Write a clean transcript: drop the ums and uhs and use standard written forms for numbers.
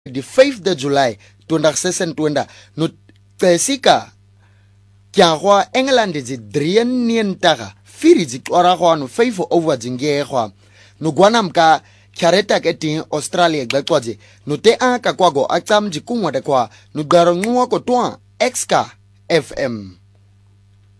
the 5th of July 2026 no tsika kya go England di 3 taga firi di tsora go no 5 over dingegwa no gwanamka kyareta keting Australia glakwaje no te aka kwago atsam jikungwa de kwa no garo ngwa ko twa XK FM